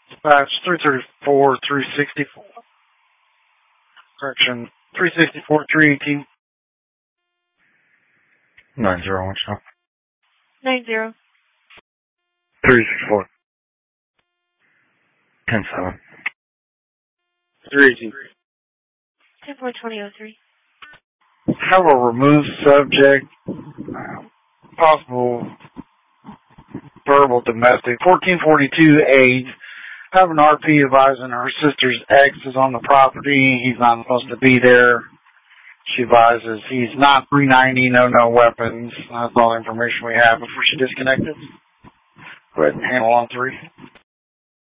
Dispatch 334, 364. Correction, 364, 318. 9-0, what's up? 9-0. 364. 10-7. 318. 10-4-20-03. Have a removed subject, possible verbal domestic. 1442 age. Have an RP advising her sister's ex is on the property. He's not supposed to be there. She advises he's not 390, no weapons. That's all the information we have before she disconnected. Go ahead and handle on 3.